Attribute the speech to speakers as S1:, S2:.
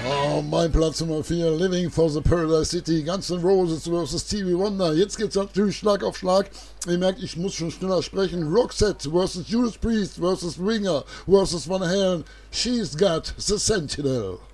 S1: Oh, mein Platz Nummer 4, Living for the Paradise City, Guns N' Roses vs. Stevie Wonder. Jetzt geht's natürlich Schlag auf Schlag. Ihr merkt, ich muss schon schneller sprechen. Roxette vs. Judas Priest vs. Winger vs. Van Halen. She's got the Sentinel.